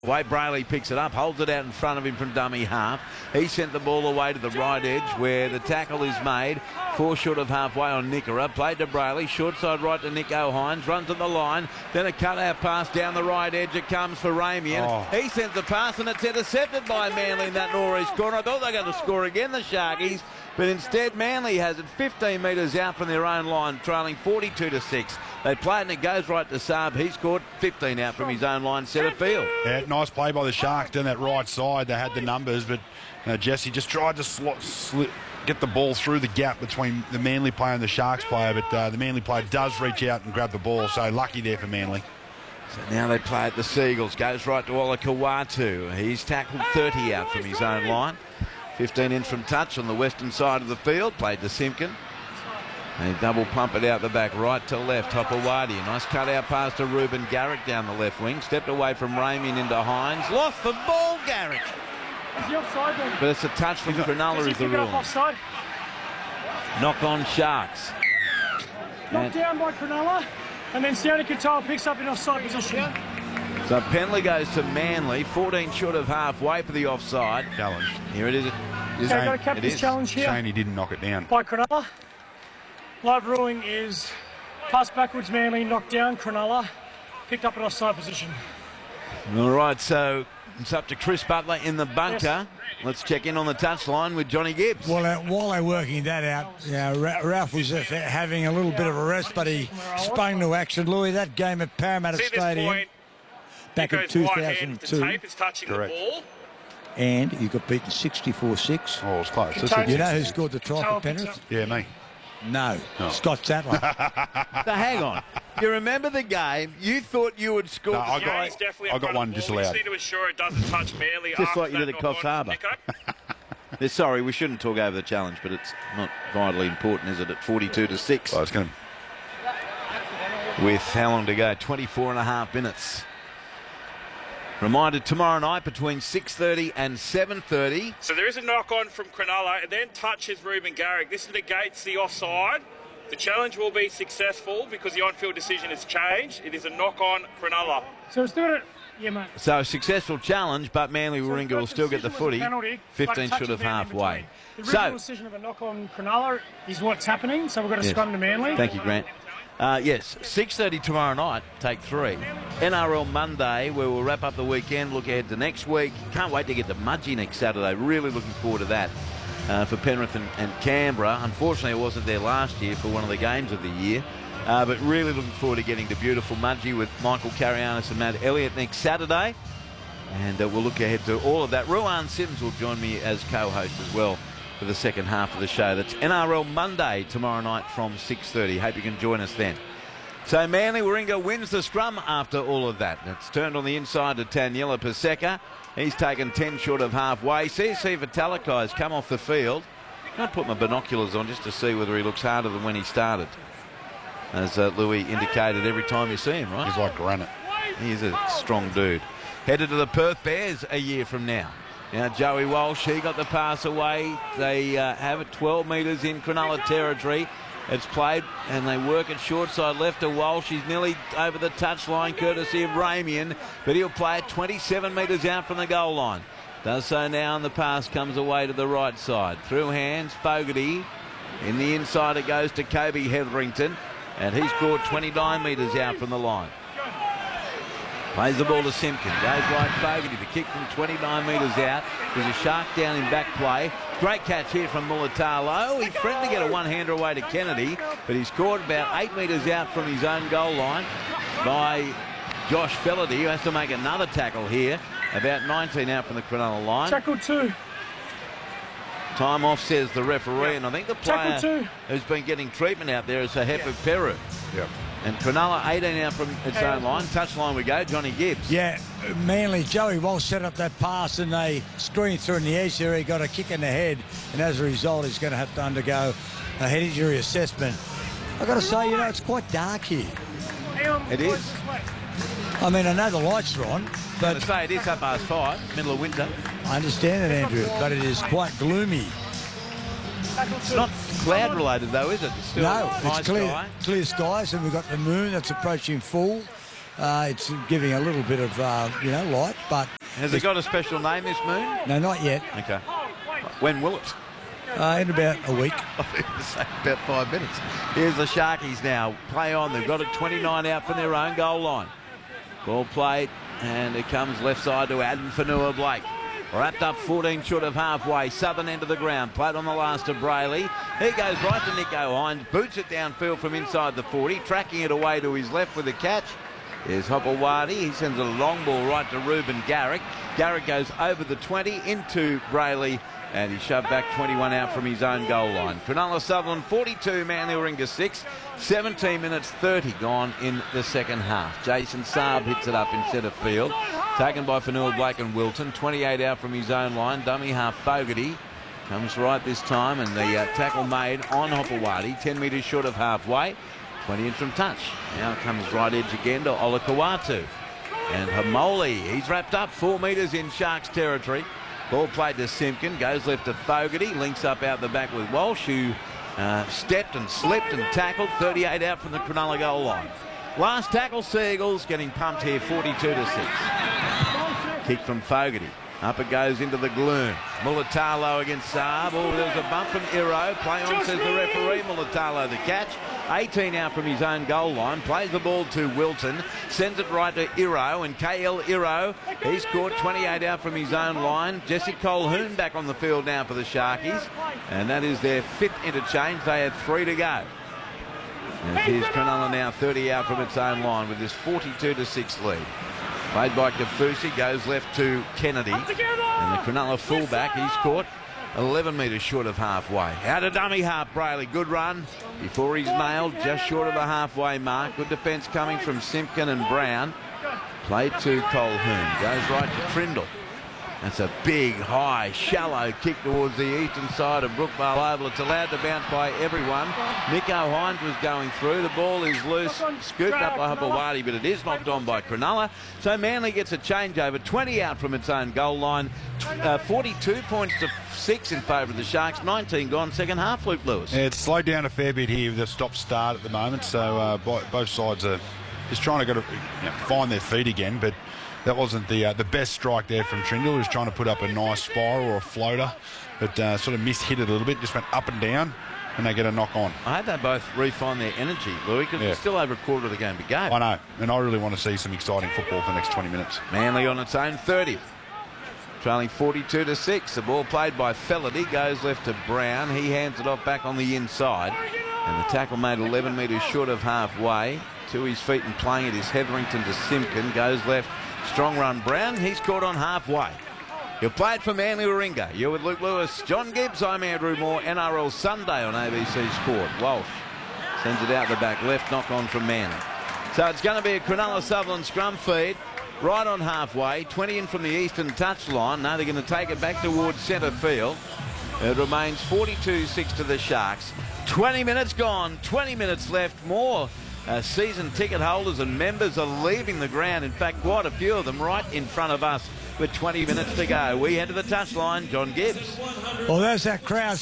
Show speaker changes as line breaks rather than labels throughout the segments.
Wade Brayley picks it up, holds it out in front of him from dummy half. He sent the ball away to the right edge where the tackle is made. 4 short of halfway on Nickera. Played to Brayley, short side right to Nico Hines. Runs at the line. Then a cut-out pass down the right edge. It comes for Ramian. He sends the pass and it's intercepted by Manly in that northeast corner. I thought they were going to score again, the Sharkies. But instead, Manly has it 15 metres out from their own line, trailing 42-6. They play it and it goes right to Saab. He scored 15 out from his own line, centre field.
Yeah, nice play by the Sharks down that right side. They had the numbers, but Jesse just tried to get the ball through the gap between the Manly player and the Sharks player, but the Manly player does reach out and grab the ball, so lucky there for Manly.
So now they play at the Seagulls. Goes right to Ola Kawatu. He's tackled 30 out from his own line. 15 in from touch on the western side of the field. Played to Simpkin. They double pump it out the back, right to left. Hopewadi. Nice cut out pass to Ruben Garrick down the left wing. Stepped away from Ramian into Hines. Lost the ball, Garrick. But it's a touch from Cronulla is the rule. Knock on Sharks.
Knocked down by Cronulla. And then Sione Katoa picks up in offside position.
So penalty goes to Manly. 14 short of halfway for the offside.
Challenge.
Here it is.
Okay, got to cap this challenge here.
Shane, he didn't knock it down.
By Cronulla. Live ruling is pass backwards Manly, knocked down Cronulla, picked up an offside position.
All right, so it's up to Chris Butler in the bunker.
Yes.
Let's check in on the touchline with Johnny Gibbs.
Well, while they're working that out, Ralph was having a little bit of a rest, but he sprung to action. Louis, that game at Parramatta Stadium back in 2002.
The tape is touching
Correct.
the ball.
And you got beaten 64-6.
Oh, it was close.
You know who scored the try for Penrith?
Yeah, me.
No, Scott Sattler.
So hang on. You remember the game? You thought you would score.
No, I got one
We
disallowed.
just need to ensure it doesn't touch Manly.
Just
after
like you did
that
at
knock
Coffs
on
Harbour.
Nico.
Sorry, we shouldn't talk over the challenge, but it's not vitally important, is it, at 42-6?
Oh, it's going to...
With how long to go? 24 and a half minutes. Reminder, tomorrow night between 6:30 and 7:30.
So there is a knock on from Cronulla and then touches Ruben Garrick. This negates the offside. The challenge will be successful because the on-field decision has changed. It is a knock on Cronulla.
So it's doing it. Yeah, mate.
So a successful challenge, but Manly Warringah will still get the footy. 15 short of halfway.
The original decision of a knock on Cronulla is what's happening, so we've got to scrum to Manly.
Thank you, Grant. Yes, 6:30 tomorrow night, take 3. NRL Monday, where we'll wrap up the weekend, look ahead to next week. Can't wait to get to Mudgee next Saturday. Really looking forward to that for Penrith and Canberra. Unfortunately, I wasn't there last year for one of the games of the year. But really looking forward to getting to beautiful Mudgee with Michael Carianis and Matt Elliott next Saturday. And we'll look ahead to all of that. Ruan Sims will join me as co-host as well for the second half of the show. That's NRL Monday tomorrow night from 6:30. Hope you can join us then. So Manly Warringah wins the scrum after all of that. It's turned on the inside to Taniela Paseka. He's taken 10 short of halfway. CC Vitalakai has come off the field. I'll put my binoculars on just to see whether he looks harder than when he started. As Louis indicated, every time you see him, right?
He's like granite.
He's a strong dude. Headed to the Perth Bears a year from now. Now Joey Walsh, he got the pass away. They have it 12 metres in Cronulla territory. It's played and they work it short side left to Walsh. He's nearly over the touchline courtesy of Ramian, but he'll play it 27 metres out from the goal line. Does so now and the pass comes away to the right side. Through hands, Fogarty. In the inside it goes to Kobe Hetherington and he's scored 29 metres out from the line. Plays the ball to Simpkin. Goes right Fogarty. The kick from 29 metres out. There's a Shark down in back play. Great catch here from Mulatalo. He threatened to get a one-hander away to Kennedy, but he's scored about 8 metres out from his own goal line by Josh Felaty, who has to make another tackle here. About 19 out from the Cronulla line.
Tackle 2.
Time off, says the referee, and I think the player who's been getting treatment out there is Hepu Peru.
Yep.
And Cronulla 18 out from its own line. Touchline we go, Johnny Gibbs.
Yeah, Manly, Joey Walsh set up that pass and they screened through in the edge there. He got a kick in the head, and as a result, he's going to have to undergo a head injury assessment. I've got to say, it's quite dark here.
It is.
I mean, I know the lights are on, but...
I say it is 5:30, middle of winter.
I understand it, Andrew, but it is quite gloomy.
It's not cloud-related, though, is it? It's still
no, it's
high
clear,
sky.
clear skies, and we've got the moon that's approaching full. It's giving a little bit of, light, but...
Has it got a special name, this moon?
No, not yet.
Okay. When will it?
In about a week.
About 5 minutes. Here's the Sharkies now. Play on. They've got a 29 out from their own goal line. Ball played, and it comes left side to Adam Fanua-Blake. Wrapped up 14 short of halfway. Southern end of the ground. Played on the last of Brayley. He goes right to Nico Hines. Boots it downfield from inside the 40. Tracking it away to his left with a catch. Here's Hopewadi. He sends a long ball right to Ruben Garrick. Garrick goes over the 20 into Brayley. And he shoved back 21 out from his own goal line. Cronulla Sutherland 42, Manly Warringah 6. 17 minutes 30 gone in the second half. Jason Saab hits it up in centre field. Taken by Fanua-Blake and Wilton. 28 out from his own line. Dummy half Fogarty comes right this time. And the tackle made on Hopewadi. 10 metres short of halfway. 20 in from touch. Now comes right edge again to Olakau'atu. And Hamoli, he's wrapped up 4 metres in Sharks territory. Ball played to Simpkin, goes left to Fogarty, links up out the back with Walsh, who stepped and slipped and tackled. 38 out from the Cronulla goal line. Last tackle, Seagulls getting pumped here, 42-6. Kick from Fogarty. Up it goes into the gloom. Mulatalo against Saab. Oh, there's a bump from Iro. Play on, says the referee. Mulatalo the catch. 18 out from his own goal line. Plays the ball to Wilton. Sends it right to Iro. And KL Iro, he's caught 28 out from his own line. Jesse Colquhoun back on the field now for the Sharkies. And that is their 5th interchange. They have 3 to go. And here's Cronulla now 30 out from its own line with this 42-6 lead. Played by Kafusi, goes left to Kennedy. And the Cronulla fullback, he's caught 11 metres short of halfway. Out of dummy half, Brayley. Good run before he's nailed, just short of the halfway mark. Good defence coming from Simpkin and Brown. Played to Colquhoun. Goes right to Trindle. That's a big, high, shallow kick towards the eastern side of Brookvale Oval. It's allowed to bounce by everyone. Nico Hines was going through. The ball is loose, scooped up by Hopewadi, but it is knocked on by Cronulla. So Manly gets a changeover, 20 out from its own goal line. 42 points to 6 in favour of the Sharks. 19 gone second half, Luke Lewis.
Yeah, it's slowed down a fair bit here with the stop-start at the moment. So both sides are just trying to find their feet again, but that wasn't the best strike there from Trindle. He was trying to put up a nice spiral or a floater, but sort of mishit it a little bit, just went up and down, and they get a knock on.
I hope they both refine their energy, Louis, because it's still over a quarter of the game to go.
I know, and I really want to see some exciting football for the next 20 minutes.
Manly on its own 30th. Trailing 42-6. The ball played by Felady goes left to Brown. He hands it off back on the inside. And the tackle made 11 metres short of halfway. To his feet and playing it is Hetherington to Simpkin. Goes left. Strong run Brown. He's caught on halfway. He'll play it for Manly Warringah. You're with Luke Lewis. John Gibbs. I'm Andrew Moore. NRL Sunday on ABC Sport. Walsh sends it out the back left. Knock on from Manly. So it's going to be a Cronulla Sutherland scrum feed. Right on halfway, 20 in from the eastern touchline. Now they're going to take it back towards centre field. It remains 42-6 to the Sharks. 20 minutes gone, 20 minutes left. More season ticket holders and members are leaving the ground. In fact, quite a few of them right in front of us with 20 minutes to go. We head to the touchline. John Gibbs.
Well, there's that crowd,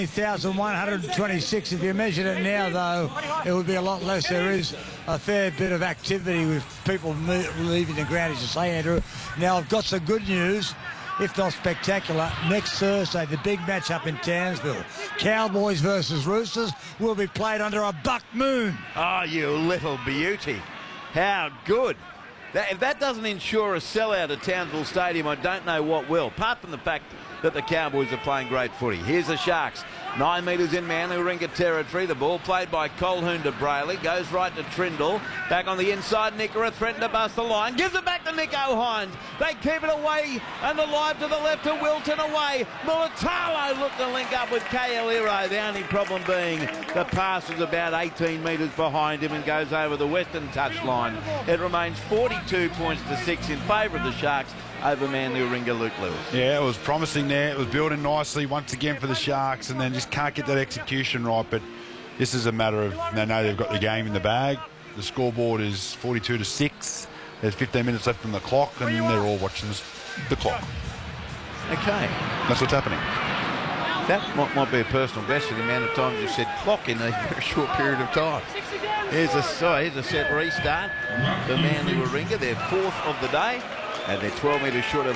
17,126. If you measured it now, though, it would be a lot less. There is a fair bit of activity with people leaving the ground, as you say, Andrew. Now, I've got some good news, if not spectacular. Next Thursday, the big match up in Townsville. Cowboys versus Roosters will be played under a buck moon.
Oh, you little beauty. How good. If that doesn't ensure a sellout at Townsville Stadium, I don't know what will, apart from the fact that the Cowboys are playing great footy. Here's the Sharks. 9 metres in Manly Warringah territory. The ball played by Colquhoun to Brayley. Goes right to Trindle. Back on the inside, Nickera threatened to bust the line. Gives it back to Nico Hines. They keep it away and alive to the left to Wilton away. Mulatalo looked to link up with KL Iro. The only problem being the pass was about 18 metres behind him and goes over the western touchline. It remains 42 points to 6 in favour of the Sharks over Manly Warringah. Luke Lewis.
Yeah, it was promising there. It was building nicely once again for the Sharks, and then just can't get that execution right. But this is a matter of they know they've got the game in the bag. The scoreboard is 42-6. There's 15 minutes left on the clock, and they're all watching the clock.
Okay.
That's what's happening.
That might be a personal best for the amount of times you said clock in a very short period of time. Here's a set restart for Manly Warringah. They're 4th of the day, and they're 12 metres short of